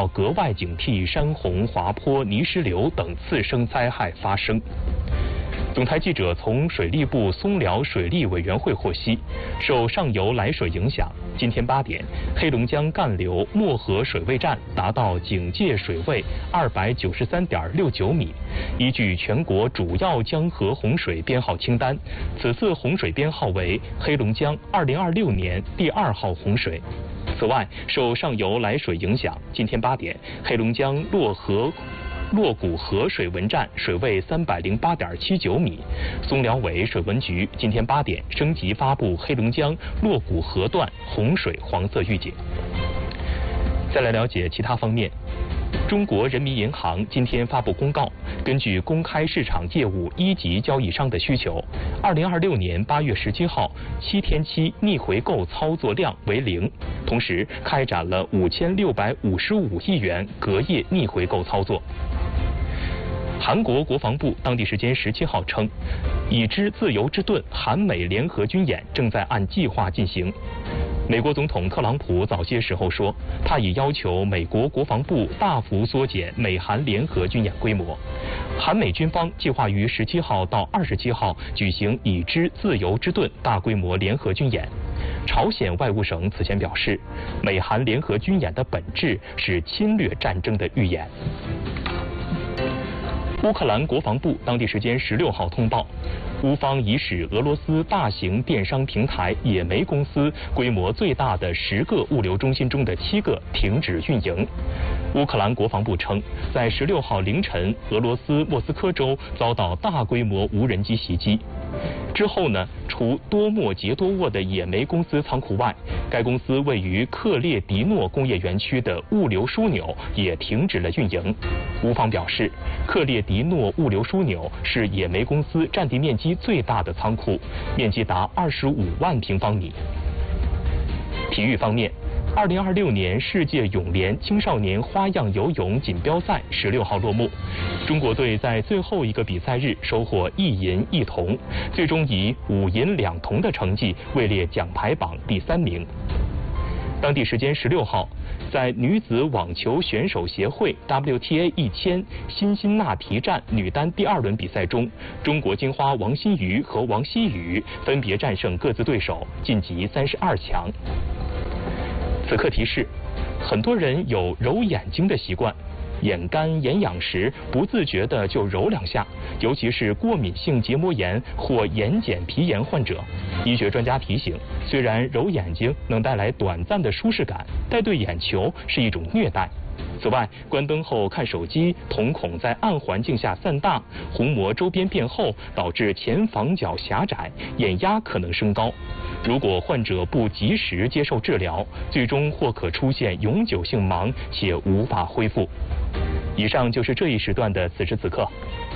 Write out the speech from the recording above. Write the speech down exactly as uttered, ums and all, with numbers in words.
要格外警惕山洪、滑坡、泥石流等次生灾害发生。总台记者从水利部松辽水利委员会获悉，受上游来水影响，今天八点，黑龙江干流漠河水位站达到警戒水位二百九十三点六九米。依据全国主要江河洪水编号清单，此次洪水编号为黑龙江二零二六年第二号洪水。此外，受上游来水影响，今天八点，黑龙江洛河。洛谷河水文站水位三百零八点七九米，松辽委水文局今天八点升级发布黑龙江洛谷河段洪水黄色预警。再来了解其他方面。中国人民银行今天发布公告，根据公开市场业务一级交易商的需求，二零二六年八月十七号七天期逆回购操作量为零，同时开展了五千六百五十五亿元隔夜逆回购操作。韩国国防部当地时间十七号称，已知自由之盾韩美联合军演正在按计划进行。美国总统特朗普早些时候说，他已要求美国国防部大幅缩减美韩联合军演规模。韩美军方计划于十七号到二十七号举行已知自由之盾大规模联合军演。朝鲜外务省此前表示，美韩联合军演的本质是侵略战争的预演。乌克兰国防部当地时间十六号通报，乌方已使俄罗斯大型电商平台野莓公司规模最大的十个物流中心中的七个停止运营。乌克兰国防部称，在十六号凌晨，俄罗斯莫斯科州遭到大规模无人机袭击。之后呢，除多莫捷多沃的野莓公司仓库外，该公司位于克列迪诺工业园区的物流枢纽也停止了运营。乌方表示，克列迪诺物流枢纽是野莓公司占地面积最大的仓库，面积达二十五万平方米。体育方面，二零二六年世界泳联青少年花样游泳锦标赛十六号落幕，中国队在最后一个比赛日收获一银一铜，最终以五银两铜的成绩位列奖牌榜第三名。当地时间十六号，在女子网球选手协会 W T A 一千辛辛那提站女单第二轮比赛中，中国金花王欣瑜和王希雨分别战胜各自对手，晋级三十二强。此刻提示，很多人有揉眼睛的习惯，眼干眼痒时不自觉的就揉两下，尤其是过敏性结膜炎或眼睑皮炎患者。医学专家提醒，虽然揉眼睛能带来短暂的舒适感，但对眼球是一种虐待。此外，关灯后看手机，瞳孔在暗环境下散大，虹膜周边变厚，导致前房角狭窄，眼压可能升高。如果患者不及时接受治疗，最终或可出现永久性盲且无法恢复。以上就是这一时段的此时此刻。